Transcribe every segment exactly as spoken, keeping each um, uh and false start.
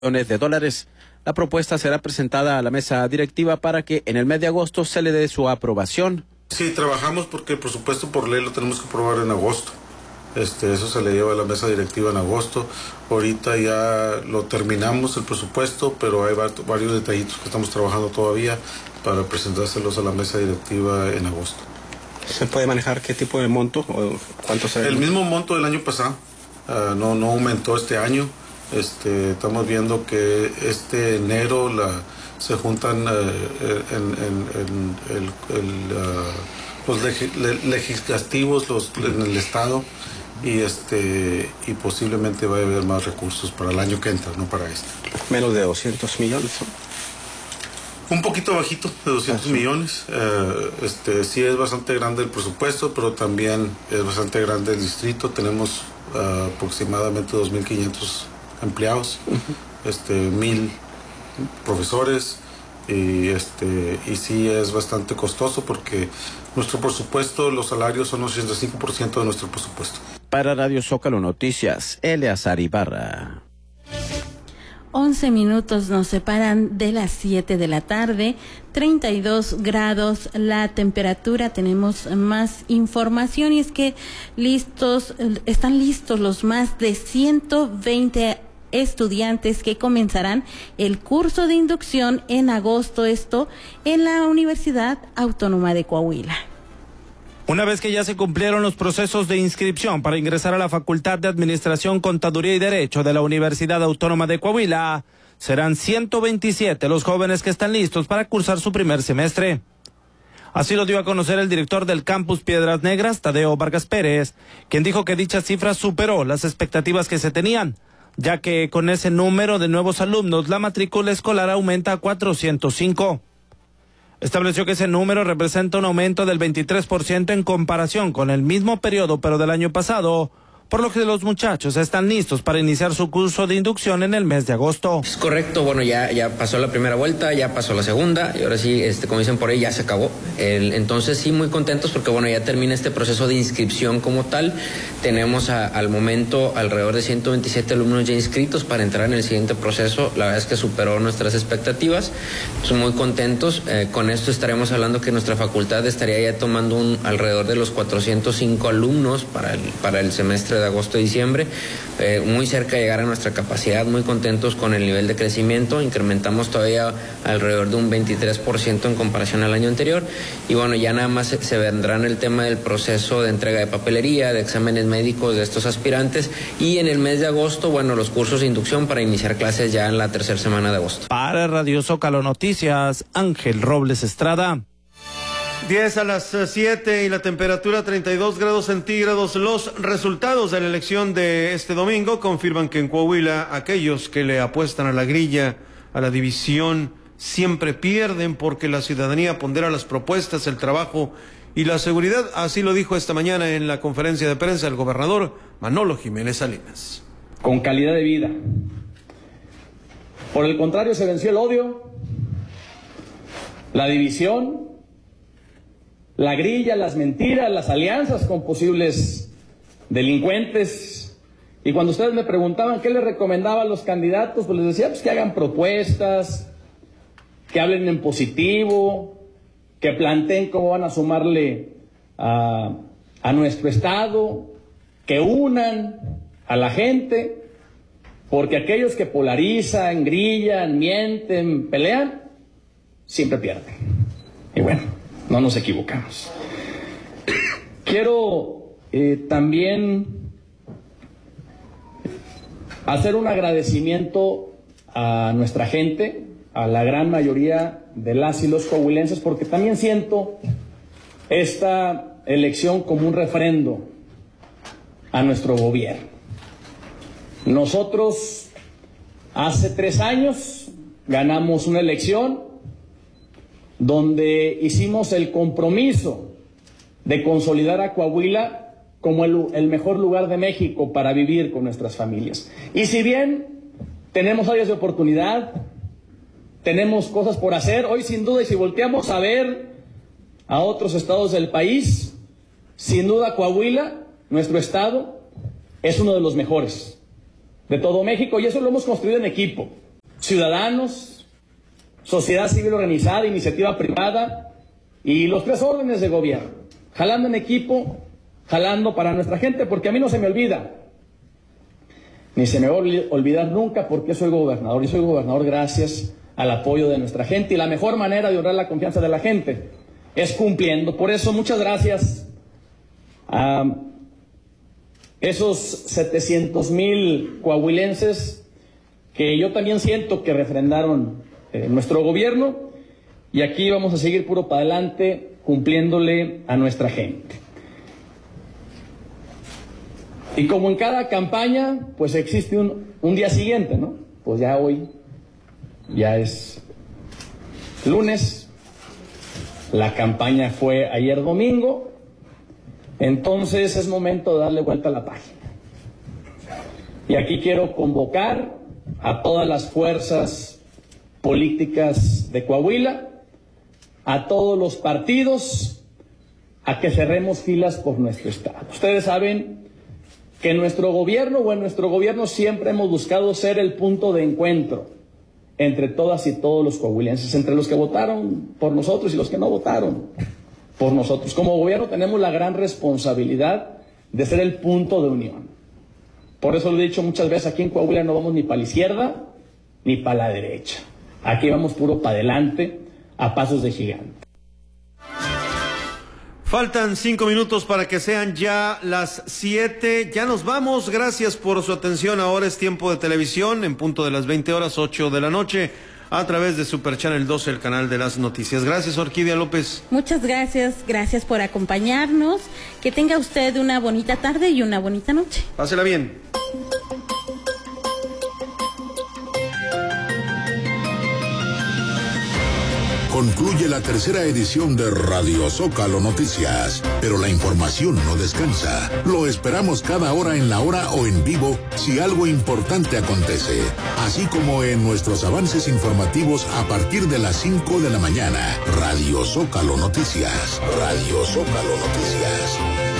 millones de dólares. La propuesta será presentada a la mesa directiva para que en el mes de agosto se le dé su aprobación. Sí, trabajamos porque el presupuesto por ley lo tenemos que aprobar en agosto. Este, eso se le lleva a la mesa directiva en agosto. Ahorita ya lo terminamos el presupuesto, pero hay varios detallitos que estamos trabajando todavía para presentárselos a la mesa directiva en agosto. ¿Se puede manejar qué tipo de monto o cuánto será? El mismo monto del año pasado, uh, no, no aumentó este año. Este, estamos viendo que este enero la, se juntan uh, en, en, en el, el, uh, los leg, legislativos los, en el estado y este y posiblemente va a haber más recursos para el año que entra, no para este. Menos de doscientos millones, ¿no? Un poquito bajito, de doscientos millones. Uh, este, sí es bastante grande el presupuesto, pero también es bastante grande el distrito. Tenemos uh, aproximadamente dos mil quinientos empleados, uh-huh. este, mil profesores, y, este, y sí es bastante costoso porque nuestro presupuesto, los salarios son el ochenta y cinco por ciento de nuestro presupuesto. Para Radio Zócalo Noticias, Eleazar Ibarra. once minutos nos separan de las siete de la tarde, treinta y dos grados la temperatura. Tenemos más información y es que listos, están listos los más de ciento veinte estudiantes que comenzarán el curso de inducción en agosto, esto en la Universidad Autónoma de Coahuila. Una vez que ya se cumplieron los procesos de inscripción para ingresar a la Facultad de Administración, Contaduría y Derecho de la Universidad Autónoma de Coahuila, serán ciento veintisiete los jóvenes que están listos para cursar su primer semestre. Así lo dio a conocer el director del campus Piedras Negras, Tadeo Vargas Pérez, quien dijo que dicha cifra superó las expectativas que se tenían, ya que con ese número de nuevos alumnos la matrícula escolar aumenta a cuatrocientos cinco. Estableció que ese número representa un aumento del veintitrés por ciento en comparación con el mismo periodo pero del año pasado, por lo que los muchachos están listos para iniciar su curso de inducción en el mes de agosto. Es correcto, bueno, ya, ya pasó la primera vuelta, ya pasó la segunda, y ahora sí, este, como dicen por ahí, ya se acabó. El, entonces sí, muy contentos porque bueno, ya termina este proceso de inscripción como tal. Tenemos a, al momento alrededor de ciento veintisiete alumnos ya inscritos para entrar en el siguiente proceso. La verdad es que superó nuestras expectativas. Estamos muy contentos. Eh, con esto estaremos hablando que nuestra facultad estaría ya tomando un, alrededor de los cuatrocientos cinco alumnos para el, para el semestre de agosto y diciembre, eh, muy cerca de llegar a nuestra capacidad, muy contentos con el nivel de crecimiento. Incrementamos todavía alrededor de un veintitrés por ciento en comparación al año anterior, y bueno, ya nada más se, se vendrá en el tema del proceso de entrega de papelería, de exámenes médicos de estos aspirantes, y en el mes de agosto, bueno, los cursos de inducción para iniciar clases ya en la tercera semana de agosto. Para Radio Zócalo Noticias, Ángel Robles Estrada. diez a las siete y la temperatura treinta y dos grados centígrados. Los resultados de la elección de este domingo confirman que en Coahuila aquellos que le apuestan a la grilla, a la división, siempre pierden porque la ciudadanía pondera las propuestas, el trabajo y la seguridad. Así lo dijo esta mañana en la conferencia de prensa el gobernador Manolo Jiménez Salinas. Con calidad de vida. Por el contrario, se venció el odio, la división, la grilla, las mentiras, las alianzas con posibles delincuentes. Y cuando ustedes me preguntaban qué les recomendaba a los candidatos, pues les decía pues que hagan propuestas, que hablen en positivo, que planteen cómo van a sumarle a, a nuestro estado, que unan a la gente, porque aquellos que polarizan, grillan, mienten, pelean, siempre pierden. Y bueno, no nos equivocamos. Quiero eh, también hacer un agradecimiento a nuestra gente, a la gran mayoría de las y los coahuilenses, porque también siento esta elección como un refrendo a nuestro gobierno. Nosotros hace tres años ganamos una elección donde hicimos el compromiso de consolidar a Coahuila como el, el mejor lugar de México para vivir con nuestras familias. Y si bien tenemos áreas de oportunidad, tenemos cosas por hacer, hoy sin duda, y si volteamos a ver a otros estados del país, sin duda Coahuila, nuestro estado, es uno de los mejores de todo México, y eso lo hemos construido en equipo. ciudadanos, sociedad civil organizada, iniciativa privada y los tres órdenes de gobierno, jalando en equipo, jalando para nuestra gente, porque a mí no se me olvida, ni se me va a olvidar nunca porque soy gobernador, y soy gobernador gracias al apoyo de nuestra gente, y la mejor manera de honrar la confianza de la gente es cumpliendo. Por eso, muchas gracias a esos setecientos mil coahuilenses que yo también siento que refrendaron eh, nuestro gobierno, y aquí vamos a seguir puro para adelante cumpliéndole a nuestra gente. Y como en cada campaña, pues existe un, un día siguiente, ¿no? Pues ya hoy, ya es lunes, la campaña fue ayer domingo, entonces es momento de darle vuelta a la página. Y aquí quiero convocar a todas las fuerzas políticas de Coahuila, a todos los partidos, a que cerremos filas por nuestro estado. Ustedes saben que en nuestro gobierno o en nuestro gobierno siempre hemos buscado ser el punto de encuentro entre todas y todos los coahuilenses, entre los que votaron por nosotros y los que no votaron por nosotros. Como gobierno tenemos la gran responsabilidad de ser el punto de unión. Por eso lo he dicho muchas veces, aquí en Coahuila no vamos ni para la izquierda ni para la derecha. Aquí vamos puro para adelante, a pasos de gigante. Faltan cinco minutos para que sean ya las siete. Ya nos vamos. Gracias por su atención. Ahora es tiempo de televisión en punto de las veinte horas, ocho de la noche, a través de Super Channel doce, el canal de las noticias. Gracias, Orquídea López. Muchas gracias. Gracias por acompañarnos. Que tenga usted una bonita tarde y una bonita noche. Pásela bien. Concluye la tercera edición de Radio Zócalo Noticias, pero la información no descansa. Lo esperamos cada hora en la hora o en vivo si algo importante acontece, así como en nuestros avances informativos a partir de las cinco de la mañana. Radio Zócalo Noticias. Radio Zócalo Noticias.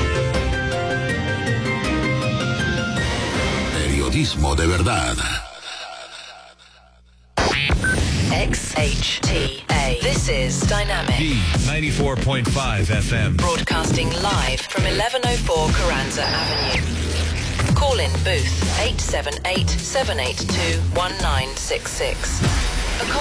Periodismo de verdad. X H T A. This is Dynamic. D ninety-four point five F M. Broadcasting live from eleven oh four Carranza Avenue. Call in booth eight seven eight, seven eight two, one nine six six.